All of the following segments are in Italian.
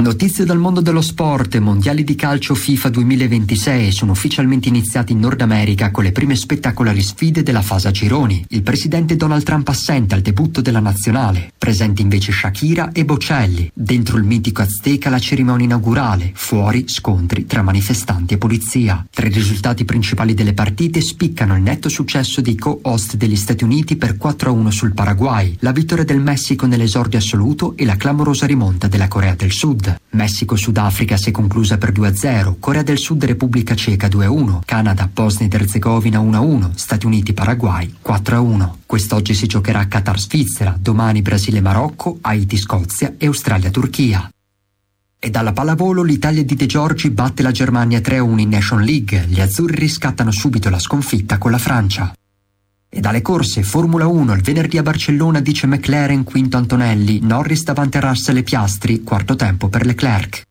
Notizie dal mondo dello sport. Mondiali di calcio FIFA 2026 sono ufficialmente iniziati in Nord America con le prime spettacolari sfide della fase a gironi. Il presidente Donald Trump assente al debutto della nazionale. Presenti invece Shakira e Bocelli. Dentro il mitico Azteca la cerimonia inaugurale. Fuori scontri tra manifestanti e polizia. Tra i risultati principali delle partite spiccano il netto successo dei co-host degli Stati Uniti per 4-1 sul Paraguay, la vittoria del Messico nell'esordio assoluto e la clamorosa rimonta della Corea del Sud. Messico-Sudafrica si è conclusa per 2-0, Corea del Sud Repubblica Ceca 2-1, Canada Bosnia ed Erzegovina 1-1, Stati Uniti Paraguay 4-1. Quest'oggi si giocherà Qatar-Svizzera, domani Brasile-Marocco, Haiti-Scozia e Australia-Turchia. E dalla pallavolo l'Italia di De Giorgi batte la Germania 3-1 in Nation League, gli azzurri riscattano subito la sconfitta con la Francia. E dalle corse, Formula 1, il venerdì a Barcellona dice McLaren, quinto Antonelli, Norris davanti a Russell e Piastri, quarto tempo per Leclerc.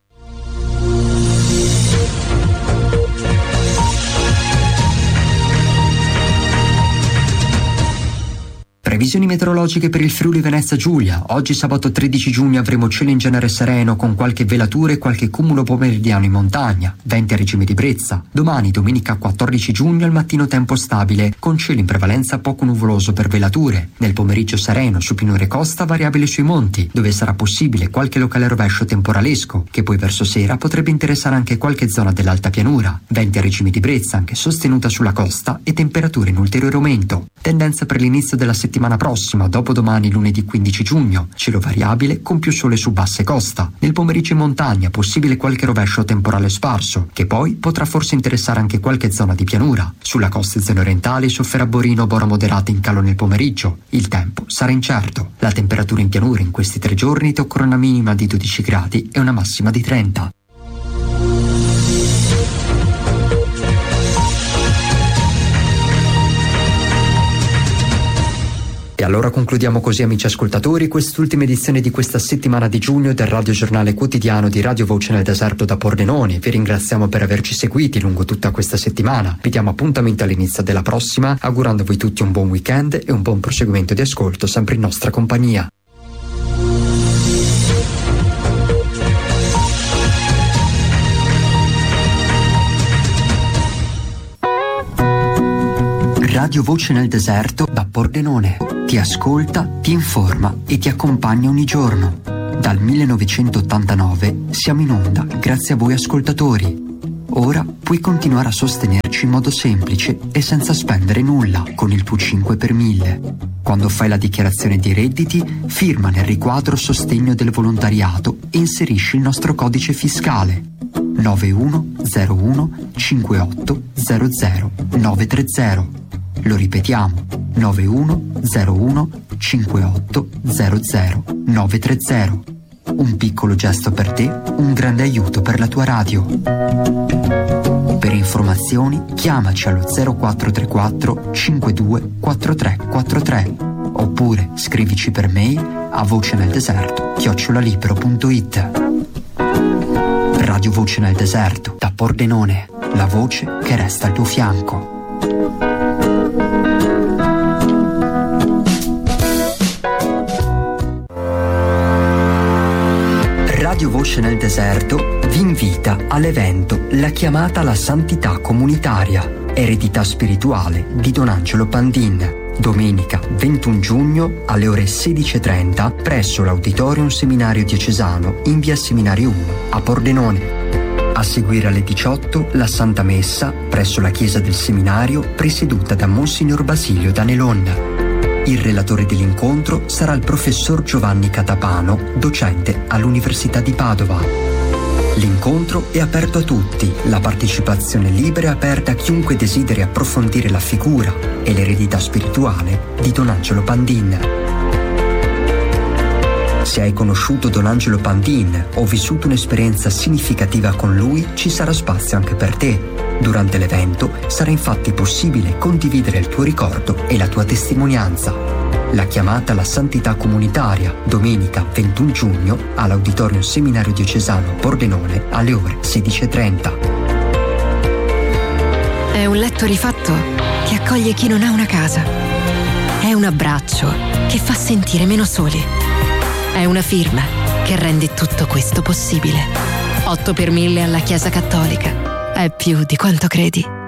Previsioni meteorologiche per il Friuli Venezia Giulia. Oggi sabato 13 giugno avremo cielo in genere sereno con qualche velatura e qualche cumulo pomeridiano in montagna, venti a regime di brezza. Domani domenica 14 giugno al mattino tempo stabile con cielo in prevalenza poco nuvoloso per velature. Nel pomeriggio sereno su pianure e costa, variabile sui monti, dove sarà possibile qualche locale rovescio temporalesco, che poi verso sera potrebbe interessare anche qualche zona dell'alta pianura. Venti a regime di brezza anche sostenuta sulla costa e temperature in ulteriore aumento. Tendenza per l'inizio della settimana prossima, dopodomani lunedì 15 giugno, cielo variabile con più sole su basse costa. Nel pomeriggio in montagna possibile qualche rovescio temporale sparso, che poi potrà forse interessare anche qualche zona di pianura. Sulla costa e zone orientali sofferà Borino bora moderata in calo nel pomeriggio. Il tempo sarà incerto. La temperatura in pianura in questi 3 giorni toccherà una minima di 12 gradi e una massima di 30. E allora concludiamo così, amici ascoltatori, quest'ultima edizione di questa settimana di giugno del Radio Giornale Quotidiano di Radio Voce nel Deserto da Pordenone. Vi ringraziamo per averci seguiti lungo tutta questa settimana. Vi diamo appuntamento all'inizio della prossima, augurandovi voi tutti un buon weekend e un buon proseguimento di ascolto sempre in nostra compagnia. Radio Voce nel Deserto da Pordenone. Ti ascolta, ti informa e ti accompagna ogni giorno. Dal 1989 siamo in onda grazie a voi ascoltatori. Ora puoi continuare a sostenerci in modo semplice e senza spendere nulla con il tuo 5 per 1000. Quando fai la dichiarazione dei redditi, firma nel riquadro sostegno del volontariato e inserisci il nostro codice fiscale 9101 5800 930. Lo ripetiamo, 9101 5800 930. Un piccolo gesto per te, un grande aiuto per la tua radio. Per informazioni chiamaci allo 0434 52 4343 oppure scrivici per mail a voceneldeserto@libero.it. Radio Voce nel Deserto da Pordenone, la voce che resta al tuo fianco. Radio Voce nel Deserto vi invita all'evento La chiamata alla santità comunitaria, eredità spirituale di Don Angelo Pandin. Domenica 21 giugno alle ore 16:30 presso l'Auditorium Seminario Diocesano in via Seminario 1 a Pordenone. A seguire alle 18 la Santa Messa presso la chiesa del seminario presieduta da Monsignor Basilio Danelon. Il relatore dell'incontro sarà il professor Giovanni Catapano, docente all'Università di Padova. L'incontro è aperto a tutti, la partecipazione libera è aperta a chiunque desideri approfondire la figura e l'eredità spirituale di Don Angelo Pandin. Se hai conosciuto Don Angelo Pandin o vissuto un'esperienza significativa con lui, ci sarà spazio anche per te. Durante l'evento sarà infatti possibile condividere il tuo ricordo e la tua testimonianza. La chiamata alla santità comunitaria, domenica 21 giugno all'Auditorium Seminario Diocesano Pordenone alle ore 16:30. È un letto rifatto che accoglie chi non ha una casa. È un abbraccio che fa sentire meno soli. È una firma che rende tutto questo possibile. 8 per 1000 alla Chiesa Cattolica. È più di quanto credi.